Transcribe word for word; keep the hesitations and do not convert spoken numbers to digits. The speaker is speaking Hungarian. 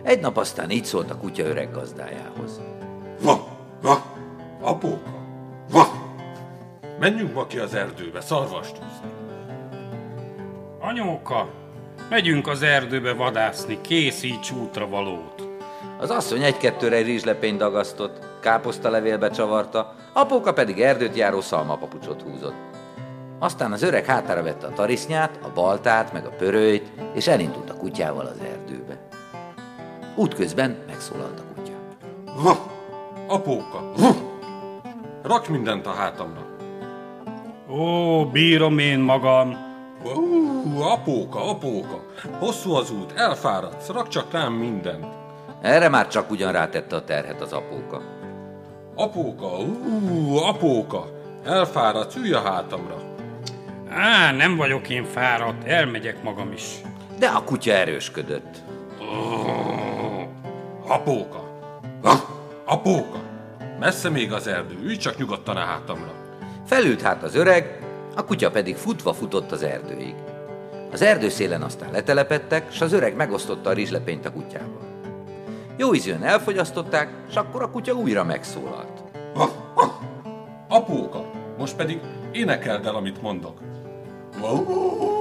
Egy nap aztán így szólt a kutya öreg gazdájához. Va, va, apóka, va! Menjünk ma ki az erdőbe szarvast húzni. Anyóka, megyünk az erdőbe vadászni, készíts útra valót. Az asszony egy-kettőre egy rizslepényt dagasztott, káposztalevélbe csavarta, apóka pedig erdőt járó szalmapapucsot húzott. Aztán az öreg hátára vette a tarisznyát, a baltát, meg a pörőjt, és elindult a kutyával az erdőbe. Útközben megszólalt a kutya. Va, apóka, va! Rakj mindent a hátamra. Ó, bírom én magam. Ó, apóka, apóka, hosszú az út, elfáradsz, rak csak rám mindent. Erre már csak ugyan rátette a terhet az apóka. Apóka, ú, apóka, elfáradsz, ülj a hátamra. Á, nem vagyok én fáradt, elmegyek magam is. De a kutya erősködött. Apóka, va, apóka, messze még az erdő, ülj csak nyugodtan a hátamra. Felült hát az öreg, a kutya pedig futva futott az erdőig. Az erdőszélen aztán letelepedtek, s az öreg megosztotta a rizslepényt a kutyával. Jó ízűen elfogyasztották, s akkor a kutya újra megszólalt. Va, apóka, most pedig énekeld el, amit mondok. Va,